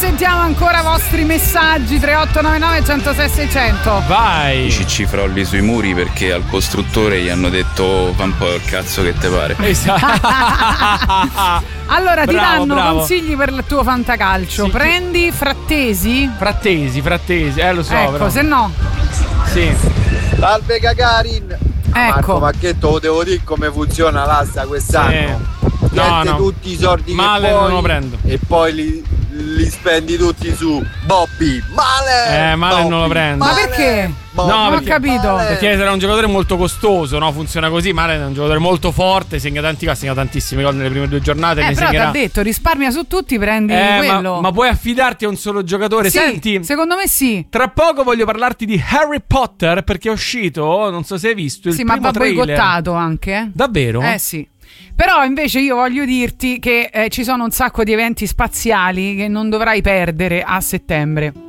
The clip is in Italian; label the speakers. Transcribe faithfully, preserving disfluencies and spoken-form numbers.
Speaker 1: sentiamo ancora i vostri messaggi. Tre otto nove nove uno zero sei sei zero zero.
Speaker 2: Vai.
Speaker 3: Ci cifrolli sui muri perché al costruttore gli hanno detto fa un po' il cazzo che te pare.
Speaker 2: Esatto.
Speaker 1: Allora ti
Speaker 2: Bravo,
Speaker 1: danno
Speaker 2: bravo.
Speaker 1: consigli per il tuo fantacalcio.
Speaker 2: Sì,
Speaker 1: Prendi Frattesi.
Speaker 2: Frattesi, frattesi, eh lo so.
Speaker 1: Ecco,
Speaker 2: però.
Speaker 1: se no.
Speaker 2: Sì.
Speaker 4: Salve Gagarin.
Speaker 1: Ecco.
Speaker 4: Marco, ma che te lo devo dire come funziona l'asta quest'anno?
Speaker 2: Sì. No,
Speaker 4: Niente,
Speaker 2: no.
Speaker 4: tutti i soldi
Speaker 2: Male
Speaker 4: che puoi
Speaker 2: non lo prendo.
Speaker 4: e poi li, li spendi tutti su Bobby. Male!
Speaker 2: Eh, male
Speaker 4: Bobby,
Speaker 2: non lo prendo.
Speaker 1: Ma
Speaker 4: male,
Speaker 1: perché?
Speaker 4: Bobby,
Speaker 2: No,
Speaker 1: non ho
Speaker 2: perché-
Speaker 1: capito.
Speaker 4: male.
Speaker 2: Perché sarà un giocatore molto costoso, no? Funziona così. Male è un giocatore molto forte, segna tanti gol, segna tantissimi gol nelle prime due giornate.
Speaker 1: Eh,
Speaker 2: ne
Speaker 1: però ti
Speaker 2: segnerà.
Speaker 1: ha detto risparmia su tutti, prendi
Speaker 2: Eh,
Speaker 1: quello.
Speaker 2: ma, ma puoi affidarti a un solo giocatore?
Speaker 1: Sì,
Speaker 2: Senti,
Speaker 1: secondo me sì.
Speaker 2: tra poco voglio parlarti di Harry Potter perché è uscito, non so se hai visto il
Speaker 1: Sì, ma
Speaker 2: primo
Speaker 1: va
Speaker 2: trailer.
Speaker 1: boicottato anche. eh.
Speaker 2: Davvero?
Speaker 1: Eh sì. Però invece io voglio dirti che eh, ci sono un sacco di eventi spaziali che non dovrai perdere a settembre.